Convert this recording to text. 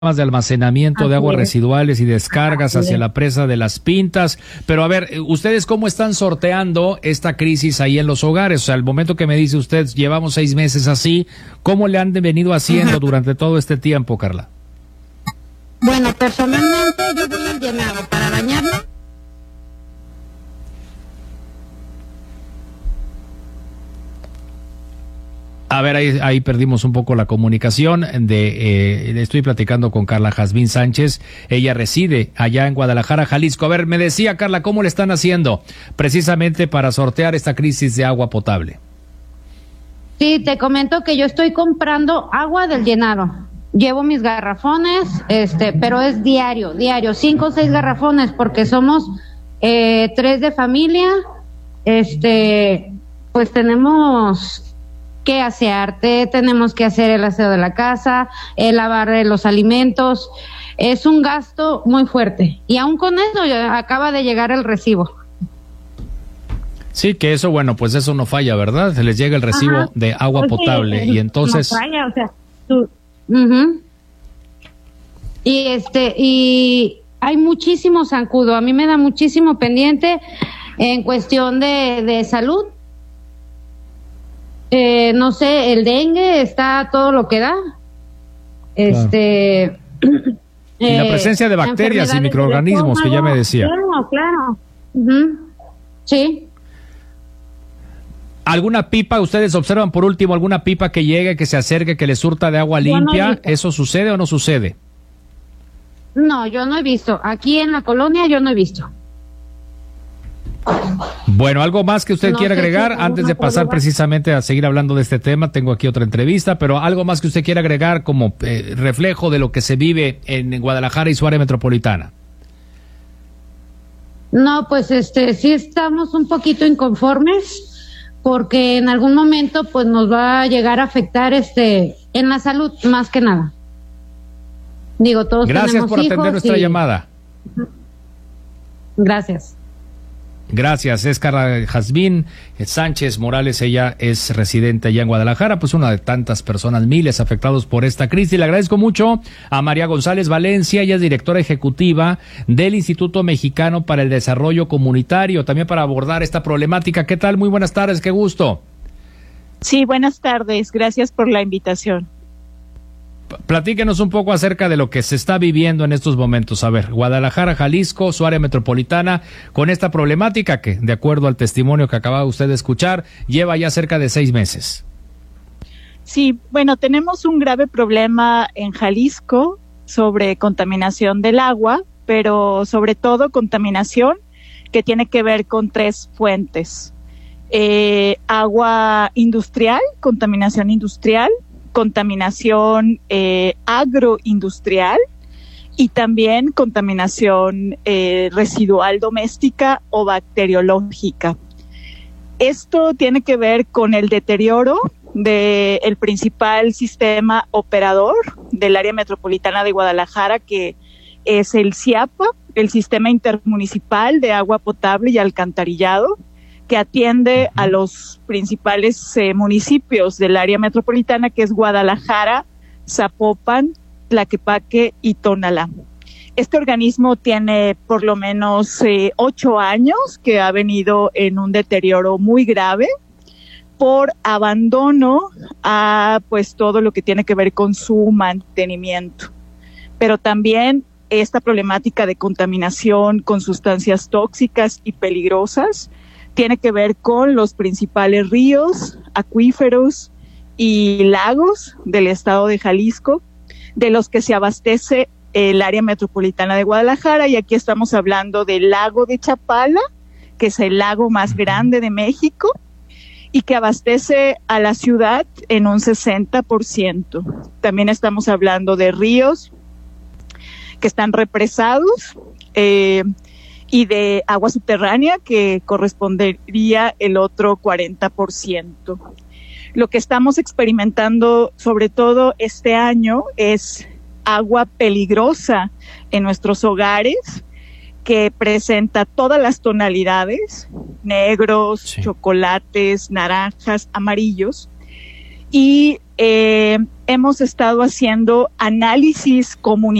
de almacenamiento de aguas residuales y descargas hacia la presa de Las Pintas. Pero a ver, ¿ustedes cómo están sorteando esta crisis ahí en los hogares? O sea, al momento que me dice usted, llevamos 6 meses así, ¿cómo le han venido haciendo durante todo este tiempo, Carla? Bueno, personalmente yo voy al llenado para bañarme. A ver, ahí perdimos un poco la comunicación. Estoy platicando con Carla Jazmín Sánchez. Ella reside allá en Guadalajara, Jalisco. A ver, me decía Carla, ¿cómo le están haciendo precisamente para sortear esta crisis de agua potable? Sí, te comento que yo estoy comprando agua del llenado. Llevo mis garrafones, pero es diario, 5 o 6 garrafones, porque somos 3 de familia. Pues tenemos que asearte, tenemos que hacer el aseo de la casa, lavar los alimentos. Es un gasto muy fuerte. Y aún con eso ya acaba de llegar el recibo. Sí, que eso, bueno, pues eso no falla, ¿verdad? Se les llega el recibo de agua potable y entonces... No falla, o sea, y hay muchísimo zancudo. A mí me da muchísimo pendiente en cuestión de salud. No sé, el dengue está todo lo que da. Claro. Y la presencia de bacterias y microorganismos que ya me decía. Claro. Sí. ¿Alguna pipa, ustedes observan por último alguna pipa que llegue, que se acerque, que le surta de agua limpia? ¿Eso sucede o no sucede? No, yo no he visto. Aquí en la colonia yo no he visto. Bueno, ¿algo más que usted quiera agregar antes de pasar precisamente a seguir hablando de este tema? Tengo aquí otra entrevista, pero ¿algo más que usted quiera agregar como reflejo de lo que se vive en Guadalajara y su área metropolitana? No, pues sí estamos un poquito inconformes porque en algún momento pues nos va a llegar a afectar en la salud más que nada. Digo, todos Gracias tenemos por atender hijos nuestra llamada. Gracias. Gracias, es Carla Jazmín Sánchez Morales, ella es residente allá en Guadalajara, pues una de tantas personas, miles afectados por esta crisis. Le agradezco mucho a María González Valencia, ella es directora ejecutiva del Instituto Mexicano para el Desarrollo Comunitario, también para abordar esta problemática. ¿Qué tal? Muy buenas tardes, qué gusto. Sí, buenas tardes, gracias por la invitación. Platíquenos un poco acerca de lo que se está viviendo en estos momentos. A ver, Guadalajara, Jalisco, su área metropolitana, con esta problemática que, de acuerdo al testimonio que acaba usted de escuchar, lleva ya cerca de 6 meses. Sí, bueno, tenemos un grave problema en Jalisco sobre contaminación del agua, pero sobre todo contaminación que tiene que ver con 3 fuentes. Agua industrial, contaminación agroindustrial y también contaminación residual doméstica o bacteriológica. Esto tiene que ver con el deterioro del principal sistema operador del área metropolitana de Guadalajara, que es el SIAPA, el Sistema Intermunicipal de Agua Potable y Alcantarillado, que atiende a los principales municipios del área metropolitana, que es Guadalajara, Zapopan, Tlaquepaque y Tonalá. Este organismo tiene por lo menos 8 años que ha venido en un deterioro muy grave por abandono a pues todo lo que tiene que ver con su mantenimiento. Pero también esta problemática de contaminación con sustancias tóxicas y peligrosas tiene que ver con los principales ríos, acuíferos y lagos del estado de Jalisco, de los que se abastece el área metropolitana de Guadalajara, y aquí estamos hablando del lago de Chapala, que es el lago más grande de México, y que abastece a la ciudad en un 60%. También estamos hablando de ríos que están represados, y de agua subterránea, que correspondería el otro 40%. Lo que estamos experimentando, sobre todo este año, es agua peligrosa en nuestros hogares, que presenta todas las tonalidades, negros, chocolates, naranjas, amarillos, y hemos estado haciendo análisis comunitario